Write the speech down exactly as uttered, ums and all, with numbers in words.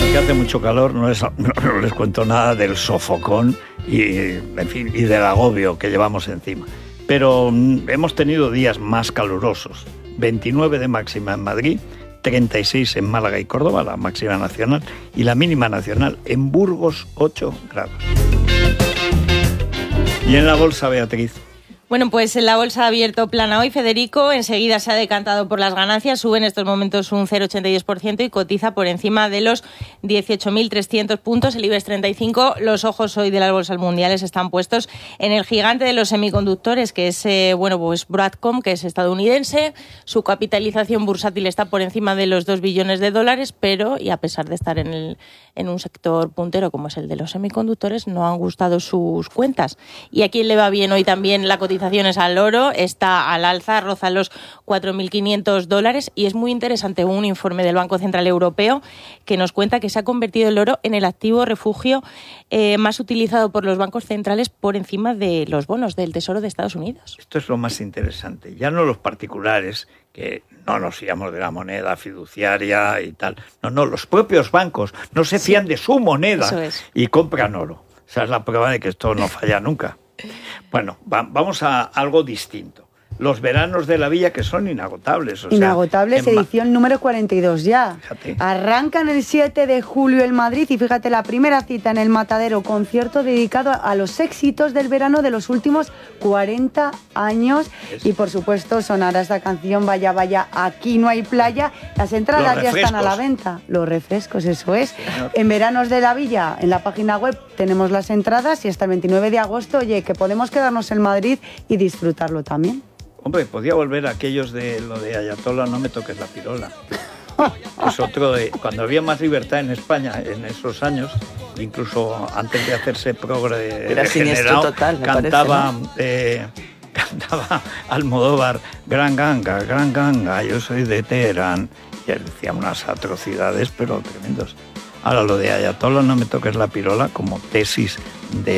que hace mucho calor, no les, no les cuento nada del sofocón y, en fin, y del agobio que llevamos encima. Pero mm, hemos tenido días más calurosos. veintinueve de máxima en Madrid, treinta y seis en Málaga y Córdoba, la máxima nacional, y la mínima nacional en Burgos, ocho grados. Y en la bolsa, Beatriz. Bueno, pues en la bolsa ha abierto plana hoy, Federico. Enseguida se ha decantado por las ganancias. Sube en estos momentos un cero coma ochenta y dos por ciento y cotiza por encima de los dieciocho mil trescientos puntos. El IBEX treinta y cinco, los ojos hoy de las bolsas mundiales están puestos en el gigante de los semiconductores, que es eh, bueno, pues Broadcom, que es estadounidense. Su capitalización bursátil está por encima de los dos billones de dólares, pero, y a pesar de estar en, el, en un sector puntero como es el de los semiconductores, no han gustado sus cuentas. Y a quien le va bien hoy también la cotización al oro, está al alza, roza los cuatro mil quinientos dólares, y es muy interesante un informe del Banco Central Europeo que nos cuenta que se ha convertido el oro en el activo refugio eh, más utilizado por los bancos centrales por encima de los bonos del Tesoro de Estados Unidos. Esto es lo más interesante, ya no los particulares, que no nos fiamos de la moneda fiduciaria y tal, no, no, los propios bancos no se fían sí. de su moneda. Eso es. Y compran oro. Esa es la prueba de que esto no falla nunca. Bueno, va, vamos a algo distinto. Los veranos de la Villa, que son inagotables. O inagotables, sea, edición ma- número cuarenta y dos ya. Fíjate. Arrancan el siete de julio en Madrid y fíjate, la primera cita en el Matadero, concierto dedicado a los éxitos del verano de los últimos cuarenta años. Es. Y por supuesto sonará esta canción, Vaya, vaya, aquí no hay playa. Las entradas ya están a la venta. Los refrescos, eso es. Señor. En Veranos de la Villa, en la página web tenemos las entradas y hasta el veintinueve de agosto, oye, que podemos quedarnos en Madrid y disfrutarlo también. Hombre, podía volver a aquellos de lo de Ayatollah, no me toques la pirola. Es otro de... Cuando había más libertad en España en esos años, incluso antes de hacerse progre Era degenerado, total, cantaba, parece, ¿no? eh, cantaba Almodóvar, gran ganga, gran ganga, yo soy de Teherán. Y él decía unas atrocidades, pero tremendos. Ahora, lo de Ayatollah, no me toques la pirola, como tesis de